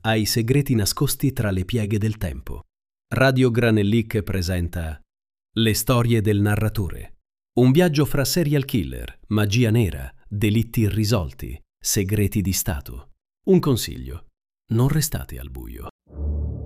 ai segreti nascosti tra le pieghe del tempo. Radio Granellic presenta Le storie del narratore. Un viaggio fra serial killer, magia nera, delitti irrisolti, segreti di Stato. Un consiglio: non restate al buio.